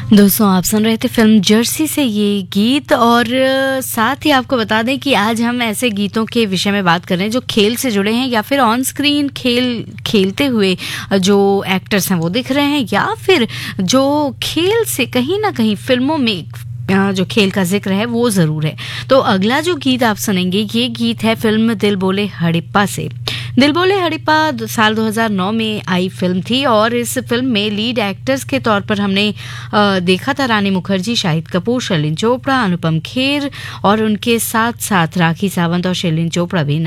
दोस्तों आप सुन रहे थे फिल्म जर्सी से ये गीत और साथ ही आपको बता दें कि आज हम ऐसे गीतों के विषय में बात कर रहे हैं जो खेल से जुड़े हैं या फिर ऑन स्क्रीन खेलते हुए जो एक्टर्स हैं वो दिख रहे हैं या फिर जो खेल से कहीं ना कहीं फिल्मों में जो खेल का जिक्र है वो ज़रूर है। तो अगला जो गीत आप सुनेंगे ये गीत है फिल्म दिल बोले हड़प्पा से। दिल बोले हड़प्पा साल 2009 में आई फिल्म थी और इस फिल्म में लीड एक्टर्स के तौर पर हमने देखा था रानी मुखर्जी, शाहिद कपूर, शर्लिन चोपड़ा, अनुपम खेर और उनके साथ साथ राखी सावंत और शर्लिन चोपड़ा भी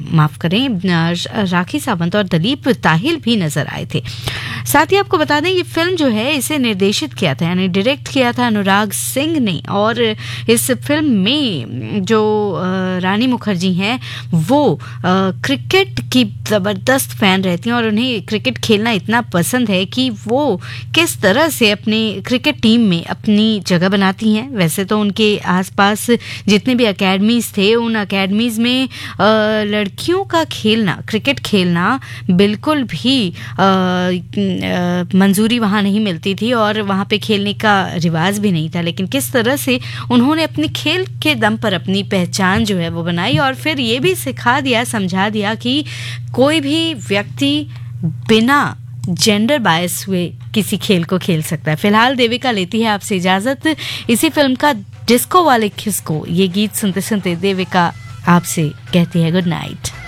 राखी सावंत और दलीप ताहिल भी नजर आए थे। साथ ही आपको बता दें ये फिल्म जो है इसे निर्देशित किया था यानी डायरेक्ट किया था अनुराग सिंह ने और इस फिल्म में जो रानी मुखर्जी हैं वो क्रिकेट की ज़बरदस्त फैन रहती हैं और उन्हें क्रिकेट खेलना इतना पसंद है कि वो किस तरह से अपनी क्रिकेट टीम में अपनी जगह बनाती हैं। वैसे तो उनके आसपास जितने भी अकेडमीज़ थे उन अकेडमीज़ में लड़कियों का खेलना, क्रिकेट खेलना बिल्कुल भी मंजूरी वहाँ नहीं मिलती थी और वहाँ पे खेलने का रिवाज भी नहीं था। लेकिन किस तरह से उन्होंने अपने खेल के दम पर अपनी पहचान जो है वो बनाई और फिर ये भी सिखा दिया, समझा दिया कि कोई भी व्यक्ति बिना जेंडर बायस हुए किसी खेल को खेल सकता है। फिलहाल देविका लेती है आपसे इजाजत। इसी फिल्म का डिस्को वाले खिसको ये गीत सुनते सुनते देविका आपसे कहती है गुड नाइट।